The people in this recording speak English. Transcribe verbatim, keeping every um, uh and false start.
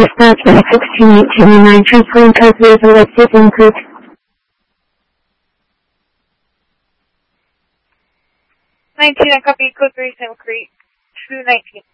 dispatch at sixteen eighteen nine, transferring code three for Lexus Increase. nineteen, I copy code three, Sam Creek, two nineteen.